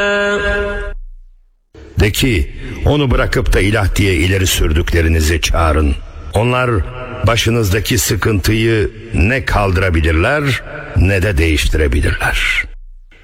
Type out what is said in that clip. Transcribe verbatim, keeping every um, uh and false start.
De ki onu bırakıp da ilah diye ileri sürdüklerinizi çağırın. Onlar başınızdaki sıkıntıyı ne kaldırabilirler ne de değiştirebilirler.